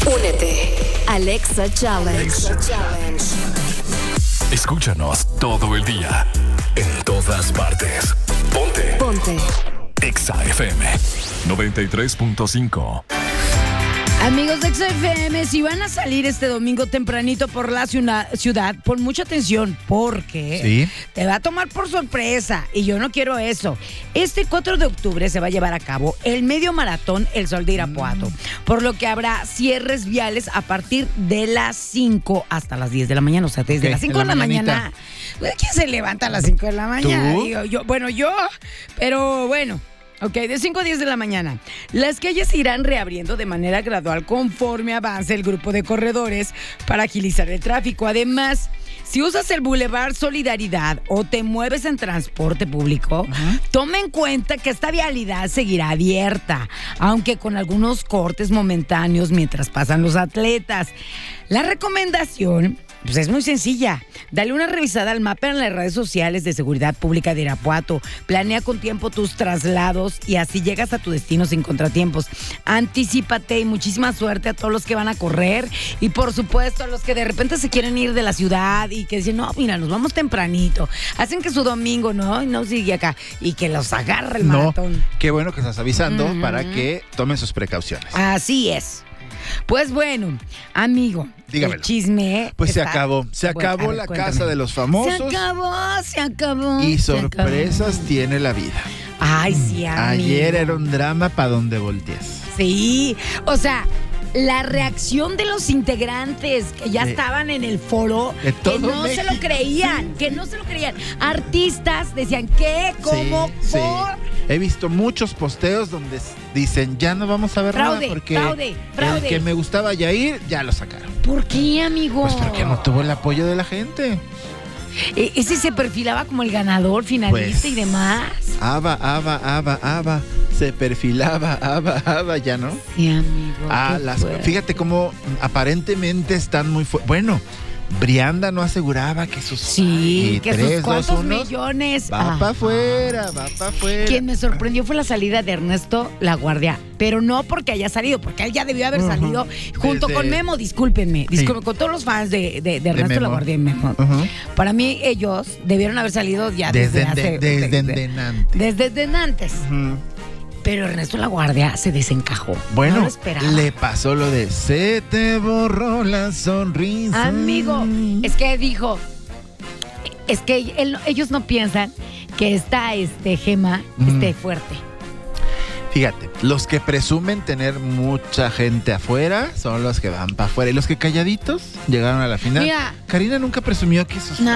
Únete. Alexa Challenge. Escúchanos todo el día, en todas partes. Ponte. Exa FM 93.5. Amigos de XFM, si van a salir este domingo tempranito por la ciudad, pon mucha atención porque te va a tomar por sorpresa y yo no quiero eso. Este 4 de octubre se va a llevar a cabo el medio maratón El Sol de Irapuato, por lo que habrá cierres viales a partir de las 5 hasta las 10 de la mañana, o sea, desde las 5 de la mañana. ¿Quién se levanta a las 5 de la mañana? Digo, yo, pero bueno. Ok, de 5 a 10 de la mañana. Las calles se irán reabriendo de manera gradual conforme avance el grupo de corredores para agilizar el tráfico. Además, si usas el Boulevard Solidaridad o te mueves en transporte público, toma en cuenta que esta vialidad seguirá abierta, aunque con algunos cortes momentáneos mientras pasan los atletas. La recomendación pues es muy sencilla. Dale una revisada al mapa en las redes sociales de Seguridad Pública de Irapuato. Planea con tiempo tus traslados y así llegas a tu destino sin contratiempos. Anticípate y muchísima suerte a todos los que van a correr y por supuesto a los que de repente se quieren ir de la ciudad y que dicen, no, mira, nos vamos tempranito. Hacen que su domingo, no sigue acá y que los agarre el maratón. Qué bueno que estás avisando para que tomen sus precauciones. Así es. Pues bueno, amigo, dígamelo. El chisme. Pues se acabó la casa de los famosos. Se acabó. Y sorpresas tiene la vida. Ay, sí, amigo. Ayer era un drama para donde voltees. Sí, o sea, la reacción de los integrantes que ya estaban en el foro, que no se lo creían, Artistas decían, ¿qué? ¿Cómo? Sí. ¿Por? He visto muchos posteos donde dicen, ya no vamos a ver nada porque fraude. el que me gustaba Yair, ya lo sacaron. ¿Por qué, amigo? Pues porque no tuvo el apoyo de la gente. Ese se perfilaba como el ganador, finalista pues, y demás. Aba. Se perfilaba, Aba, ya no. Sí, amigo. Fíjate cómo aparentemente están muy fuertes. Bueno, Brianda no aseguraba que sus... Sí, que sus cuantos millones... Va para afuera. Quien me sorprendió fue la salida de Ernesto La Guardia, pero no porque haya salido, porque él ya debió haber salido junto con Memo, discúlpenme, con todos los fans de Ernesto La Guardia y Memo. Para mí ellos debieron haber salido ya desde antes. Pero Ernesto La Guardia se desencajó. Bueno, no lo le pasó lo de se te borró la sonrisa. Amigo, es que dijo, ellos no piensan que esta Gema esté fuerte. Fíjate, los que presumen tener mucha gente afuera son los que van para afuera. Y los que calladitos llegaron a la final. Mira, Karina nunca presumió que eso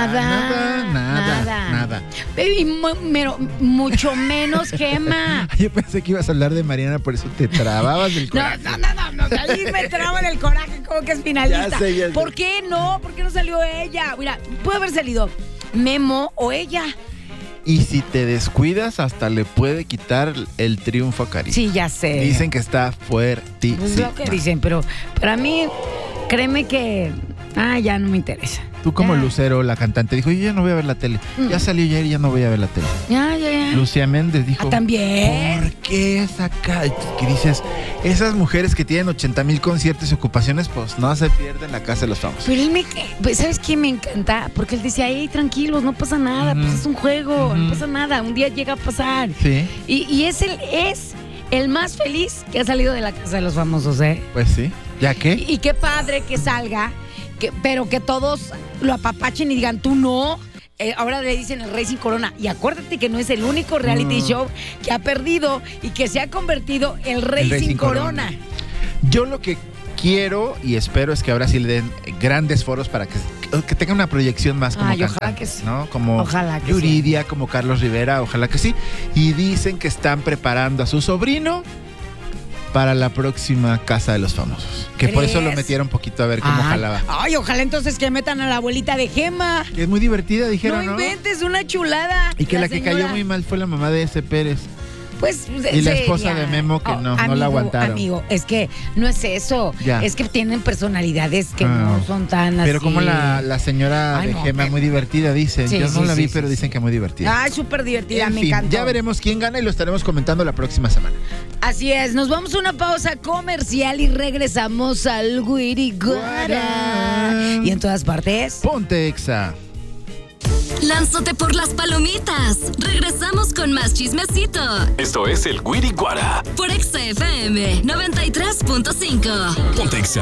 nada. Baby, mucho menos Gema. Yo pensé que ibas a hablar de Mariana, por eso te trababas del coraje. No. Ahí me traba en el coraje, como que es finalista. Ya sé. ¿Por qué no? ¿Por qué no salió ella? Mira, puede haber salido Memo o ella. Y si te descuidas, hasta le puede quitar el triunfo a Karina. Sí, ya sé. Dicen que está fuertísima. Es lo que dicen, pero para mí, créeme que ya no me interesa. Tú como Lucero, la cantante, dijo, yo ya no voy a ver la tele. Ya salió ayer y ya no voy a ver la tele. Ya. Lucía Méndez dijo, ¿también? ¿por qué saca? Que dices, esas mujeres que tienen 80,000 conciertos y ocupaciones, pues no se pierden la casa de los famosos. Pero ¿sabes qué me encanta? Porque él decía, tranquilos, no pasa nada, pues es un juego, no pasa nada, un día llega a pasar. Sí. Y es el más feliz que ha salido de la casa de los famosos, ¿eh? Pues sí, ¿ya qué? Y qué padre que salga, pero que todos lo apapachen y digan, tú no. Ahora le dicen el Rey sin Corona. Y acuérdate que no es el único reality show que ha perdido y que se ha convertido el Rey sin Corona. Yo lo que quiero y espero es que ahora sí le den grandes foros para que tenga una proyección más como cantante, ojalá que sí. ¿no? Como Yuridia, como Carlos Rivera, ojalá que sí. Y dicen que están preparando a su sobrino para la próxima Casa de los Famosos. Que por eso lo metieron un poquito a ver cómo jalaba. Ay, ojalá entonces que metan a la abuelita de Gema. Que es muy divertida, dijeron, ¿no? No inventes, una chulada. Y que la que cayó muy mal fue la mamá de ese Pérez. Pues, y la esposa de Memo que no la aguantaron. Amigo, es que no es eso. Ya. Es que tienen personalidades que no son tan así. Pero como la señora de Gema, muy divertida, dicen. Yo no la vi, pero dicen que muy divertida. Ay, súper divertida, me encantó. encantó. Ya veremos quién gana y lo estaremos comentando la próxima semana. Así es, nos vamos a una pausa comercial y regresamos al Guiriguara. Y en todas partes, ponte Exa. Lánzate por las palomitas. Regresamos con más chismecito. Esto es el Guiriguara por Exa FM 93.5. Ponte Exa.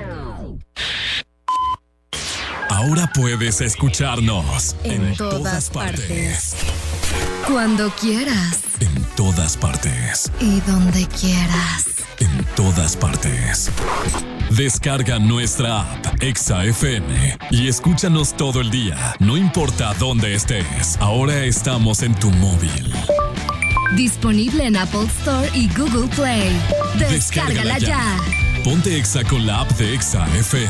Ahora puedes escucharnos en todas partes. Cuando quieras. En todas partes. Y donde quieras. En todas partes. Descarga nuestra app Exa FM y escúchanos todo el día, no importa dónde estés. Ahora estamos en tu móvil. Disponible en Apple Store y Google Play. Descárgala ya. Ponte Exa con la app de Exa FM.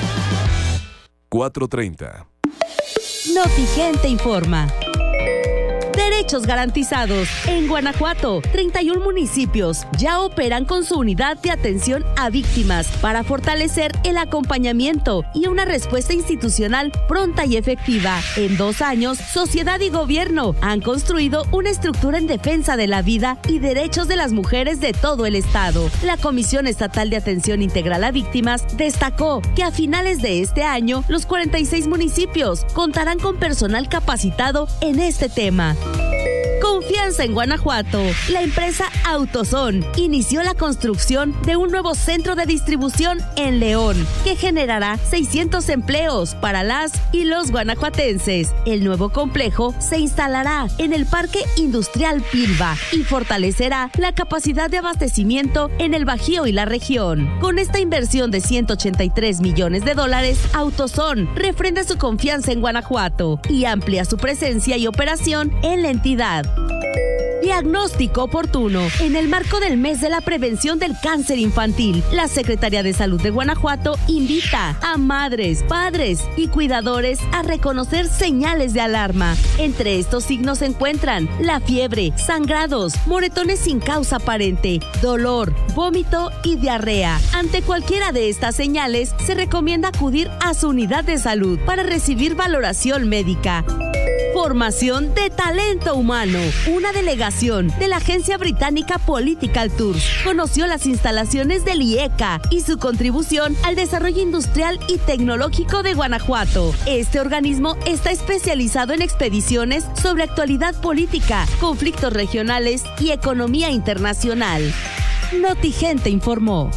4:30. Notigente informa. Derechos garantizados. En Guanajuato, 31 municipios ya operan con su unidad de atención a víctimas para fortalecer el acompañamiento y una respuesta institucional pronta y efectiva. En 2 años, sociedad y gobierno han construido una estructura en defensa de la vida y derechos de las mujeres de todo el estado. La Comisión Estatal de Atención Integral a Víctimas destacó que a finales de este año, los 46 municipios contarán con personal capacitado en este tema. Confianza en Guanajuato. La empresa AutoZone inició la construcción de un nuevo centro de distribución en León, que generará 600 empleos para las y los guanajuatenses. El nuevo complejo se instalará en el Parque Industrial Pilva y fortalecerá la capacidad de abastecimiento en el Bajío y la región. Con esta inversión de $183 millones, AutoZone refrenda su confianza en Guanajuato y amplía su presencia y operación en la entidad. Diagnóstico oportuno. En el marco del mes de la prevención del cáncer infantil, la Secretaría de Salud de Guanajuato invita a madres, padres y cuidadores a reconocer señales de alarma. Entre estos signos se encuentran la fiebre, sangrados, moretones sin causa aparente, dolor, vómito y diarrea. Ante cualquiera de estas señales, se recomienda acudir a su unidad de salud para recibir valoración médica. Formación de talento humano. Una delegación de la agencia británica Political Tours conoció las instalaciones del IECA y su contribución al desarrollo industrial y tecnológico de Guanajuato. Este organismo está especializado en expediciones sobre actualidad política, conflictos regionales y economía internacional. Notigente informó.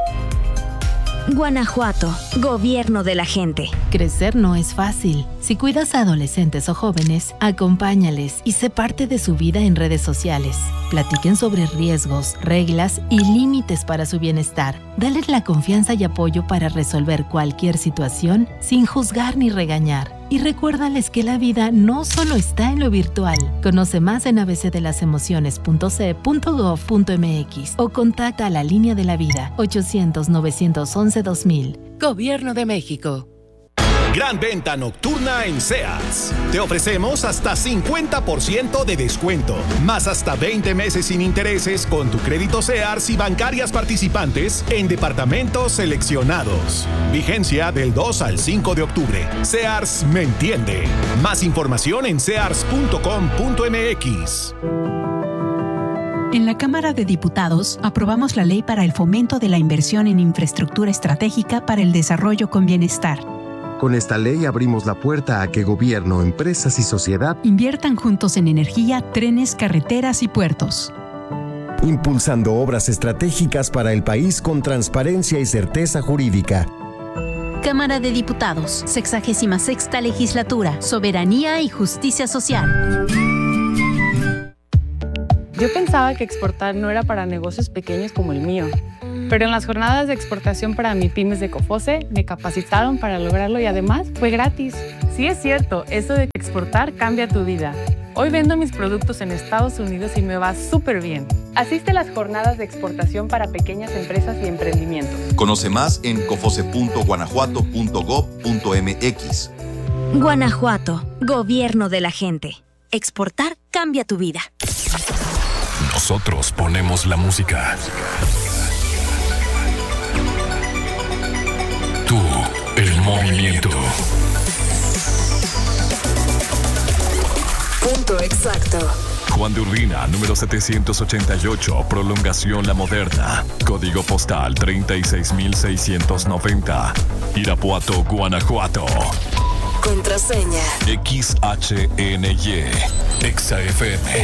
Guanajuato, gobierno de la gente. Crecer no es fácil. Si cuidas a adolescentes o jóvenes, acompáñales y sé parte de su vida en redes sociales. Platiquen sobre riesgos, reglas y límites para su bienestar. Dales la confianza y apoyo para resolver cualquier situación sin juzgar ni regañar. Y recuérdales que la vida no solo está en lo virtual. Conoce más en abcdelasemociones.ce.gov.mx o contacta a la Línea de la Vida 800-911-2000. Gobierno de México. Gran venta nocturna en Sears. Te ofrecemos hasta 50% de descuento, más hasta 20 meses sin intereses con tu crédito Sears y bancarias participantes en departamentos seleccionados. Vigencia del 2 al 5 de octubre. Sears me entiende. Más información en sears.com.mx. En la Cámara de Diputados aprobamos la ley para el fomento de la inversión en infraestructura estratégica para el desarrollo con bienestar. Con esta ley abrimos la puerta a que gobierno, empresas y sociedad inviertan juntos en energía, trenes, carreteras y puertos. Impulsando obras estratégicas para el país con transparencia y certeza jurídica. Cámara de Diputados, 66ª Legislatura, Soberanía y Justicia Social. Yo pensaba que exportar no era para negocios pequeños como el mío. Pero en las jornadas de exportación para MIPYMES de COFOCE me capacitaron para lograrlo y además fue gratis. Sí es cierto, eso de que exportar cambia tu vida. Hoy vendo mis productos en Estados Unidos y me va súper bien. Asiste a las jornadas de exportación para pequeñas empresas y emprendimientos. Conoce más en cofoce.guanajuato.gov.mx. Guanajuato, gobierno de la gente. Exportar cambia tu vida. Nosotros ponemos la música. Tú, el movimiento. Punto exacto. Juan de Urbina, número 788, prolongación La Moderna. Código postal 36690. Irapuato, Guanajuato. Contraseña XHNY. XFM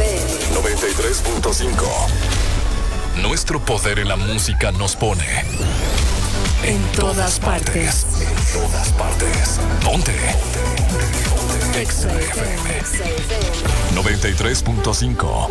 93.5. Nuestro poder en la música nos pone en todas partes. En todas partes. Ponte. XFM 93.5.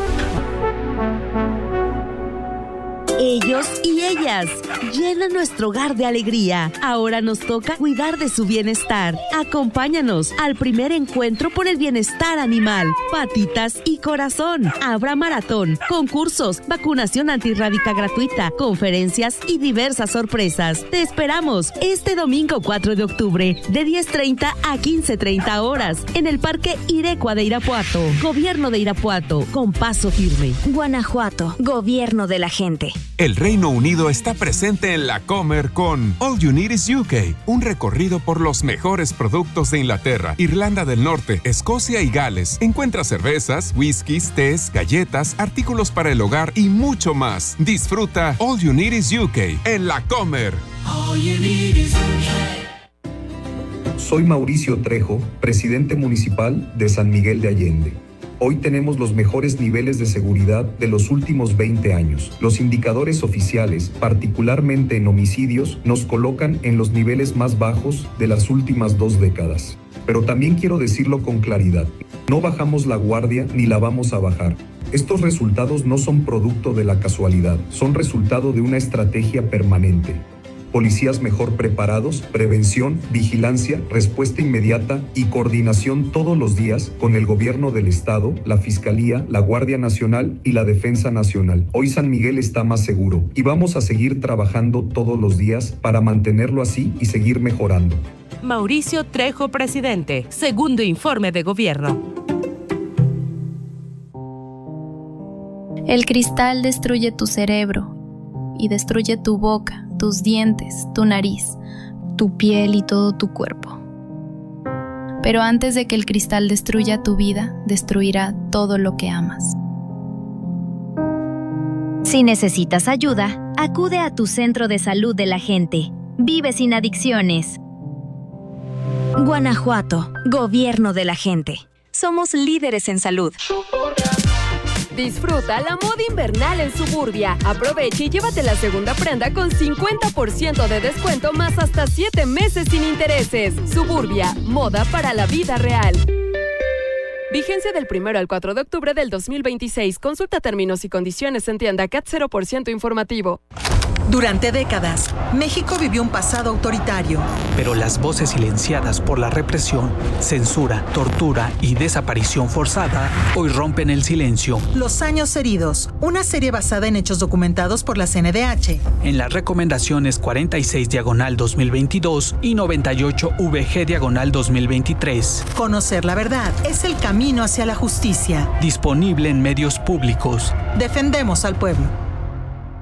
Ellos y ellas llenan nuestro hogar de alegría. Ahora nos toca cuidar de su bienestar. Acompáñanos al primer encuentro por el bienestar animal. Patitas y corazón. Habrá maratón, concursos, vacunación antirrábica gratuita, conferencias y diversas sorpresas. Te esperamos este domingo 4 de octubre de 10:30 a 15:30 horas en el Parque Irecua de Irapuato. Gobierno de Irapuato, con paso firme. Guanajuato, gobierno de la gente. El Reino Unido está presente en la Comer con All You Need Is UK, un recorrido por los mejores productos de Inglaterra, Irlanda del Norte, Escocia y Gales. Encuentra cervezas, whiskies, tés, galletas, artículos para el hogar y mucho más. Disfruta All You Need Is UK en la Comer. All You Need Is UK. Soy Mauricio Trejo, presidente municipal de San Miguel de Allende. Hoy tenemos los mejores niveles de seguridad de los últimos 20 años. Los indicadores oficiales, particularmente en homicidios, nos colocan en los niveles más bajos de las últimas 2 décadas. Pero también quiero decirlo con claridad, no bajamos la guardia ni la vamos a bajar. Estos resultados no son producto de la casualidad, son resultado de una estrategia permanente. Policías mejor preparados, prevención, vigilancia, respuesta inmediata y coordinación todos los días con el gobierno del estado, la Fiscalía, la Guardia Nacional y la Defensa Nacional. Hoy San Miguel está más seguro y vamos a seguir trabajando todos los días para mantenerlo así y seguir mejorando. Mauricio Trejo, presidente. Segundo informe de gobierno. El cristal destruye tu cerebro y destruye tu boca, tus dientes, tu nariz, tu piel y todo tu cuerpo. Pero antes de que el cristal destruya tu vida, destruirá todo lo que amas. Si necesitas ayuda, acude a tu centro de salud de la gente. Vive sin adicciones. Guanajuato, gobierno de la gente. Somos líderes en salud. Disfruta la moda invernal en Suburbia. Aprovecha y llévate la segunda prenda con 50% de descuento más hasta 7 meses sin intereses. Suburbia, moda para la vida real. Vigencia del 1 al 4 de octubre del 2026. Consulta términos y condiciones en tienda CAT 0% informativo. Durante décadas, México vivió un pasado autoritario. Pero las voces silenciadas por la represión, censura, tortura y desaparición forzada hoy rompen el silencio. Los años heridos, una serie basada en hechos documentados por la CNDH. En las recomendaciones 46/2022 y 98/VG/2023. Conocer la verdad es el camino hacia la justicia. Disponible en medios públicos. Defendemos al pueblo.